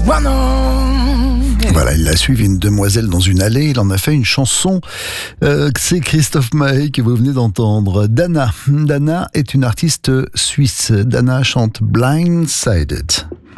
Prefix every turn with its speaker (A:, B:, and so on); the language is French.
A: Voilà, il a suivi une demoiselle dans une allée, il en a fait une chanson. C'est Christophe Maé que vous venez d'entendre. Dana est une artiste suisse. Dana chante Blindsided.